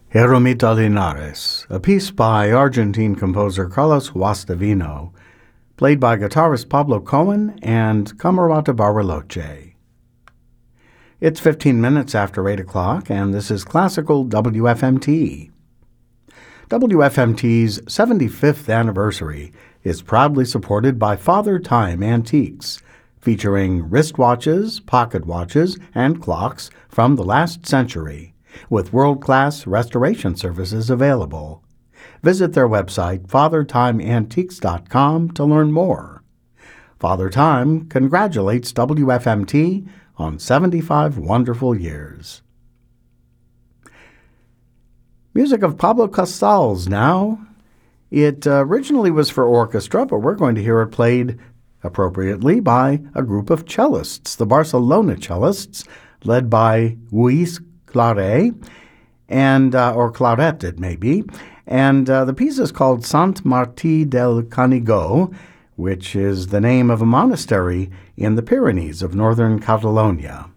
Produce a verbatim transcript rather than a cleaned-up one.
Eremita Linares, a piece by Argentine composer Carlos Guastavino, played by guitarist Pablo Cohen and Camerata Bariloche. It's fifteen minutes after eight o'clock, and this is Classical W F M T. W F M T's seventy-fifth anniversary is proudly supported by Father Time Antiques, featuring wristwatches, pocket watches, and clocks from the last century, with world-class restoration services available. Visit their website, father time antiques dot com, to learn more. Father Time congratulates W F M T on seventy-five wonderful years. Music of Pablo Casals now. It uh, originally was for orchestra, but we're going to hear it played appropriately by a group of cellists, the Barcelona cellists, led by Luis Claret, and uh, or Claret it may be, and uh, the piece is called Sant Martí del Canigó, which is the name of a monastery in the Pyrenees of northern Catalonia.